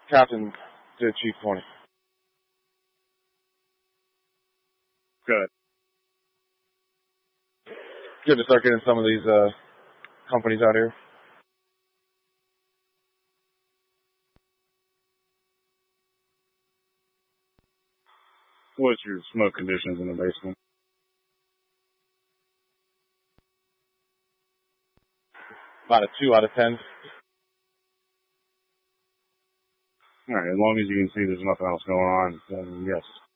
Captain to Chief 20. Good. Good to start getting some of these companies out here. What's your smoke conditions in the basement? About a 2 out of 10. All right, as long as you can see there's nothing else going on, then yes.